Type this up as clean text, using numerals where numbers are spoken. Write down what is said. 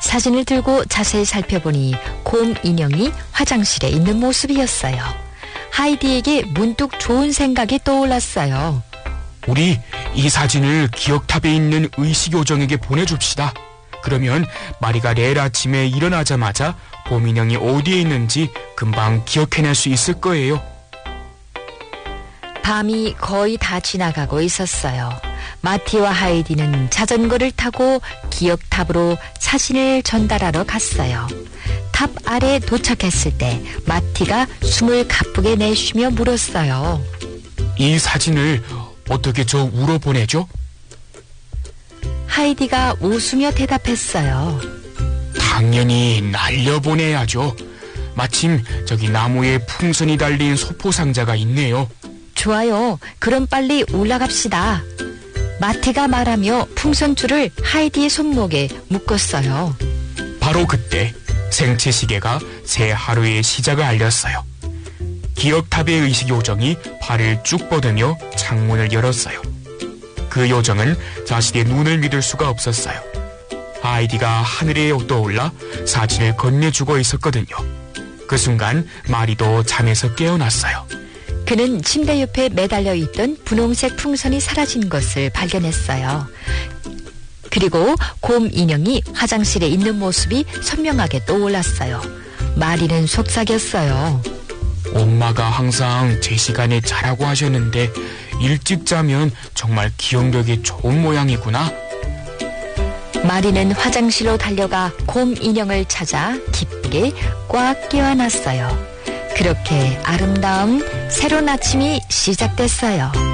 사진을 들고 자세히 살펴보니 곰 인형이 화장실에 있는 모습이었어요. 하이디에게 문득 좋은 생각이 떠올랐어요. 우리 이 사진을 기억탑에 있는 의식요정에게 보내줍시다. 그러면 마리가 내일 아침에 일어나자마자 곰 인형이 어디에 있는지 금방 기억해낼 수 있을 거예요. 밤이 거의 다 지나가고 있었어요. 마티와 하이디는 자전거를 타고 기억탑으로 사진을 전달하러 갔어요. 탑 아래 도착했을 때 마티가 숨을 가쁘게 내쉬며 물었어요. 이 사진을 어떻게 저 우로 보내죠? 하이디가 웃으며 대답했어요. 당연히 날려보내야죠. 마침 저기 나무에 풍선이 달린 소포상자가 있네요. 좋아요. 그럼 빨리 올라갑시다. 마티가 말하며 풍선줄을 하이디의 손목에 묶었어요. 바로 그때 생체시계가 새 하루의 시작을 알렸어요. 기억탑의 의식요정이 발을 쭉 뻗으며 창문을 열었어요. 그 요정은 자신의 눈을 믿을 수가 없었어요. 하이디가 하늘에 떠올라 사진을 건네주고 있었거든요. 그 순간 마리도 잠에서 깨어났어요. 그는 침대 옆에 매달려 있던 분홍색 풍선이 사라진 것을 발견했어요. 그리고 곰 인형이 화장실에 있는 모습이 선명하게 떠올랐어요. 마리는 속삭였어요. 엄마가 항상 제 시간에 자라고 하셨는데 일찍 자면 정말 기억력이 좋은 모양이구나. 마리는 화장실로 달려가 곰 인형을 찾아 기쁘게 꽉 끼워놨어요. 그렇게 아름다운 새로운 아침이 시작됐어요.